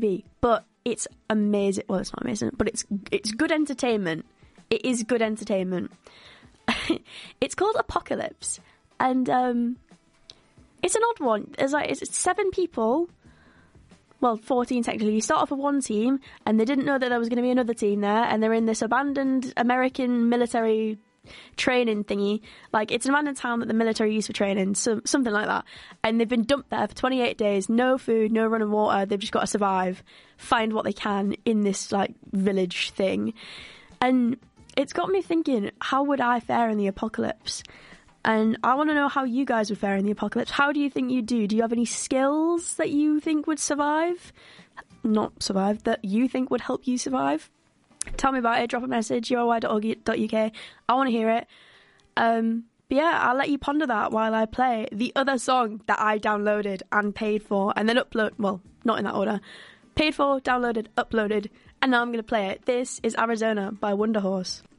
be. But it's amazing. Well, it's not amazing, but it's good entertainment. It is good entertainment. It's called Apocalypse, and it's an odd one. It's 7 people. Well, 14 technically. You start off with one team, and they didn't know that there was going to be another team there, and they're in this abandoned American military training thingy. Like, it's an abandoned town that the military used for training, something like that. And they've been dumped there for 28 days, no food, no running water. They've just got to survive, find what they can in this, like, village thing. And it's got me thinking, how would I fare in the apocalypse? And I want to know how you guys would fare in the apocalypse. How do you think you'd do? Do you have any skills that you think would survive? Not survive, that you think would help you survive? Tell me about it. Drop a message, uroi.org.uk. I want to hear it. But yeah, I'll let you ponder that while I play the other song that I downloaded and paid for, and then well, not in that order. Paid for, downloaded, uploaded, and now I'm going to play it. This is Arizona by Wonder Horse.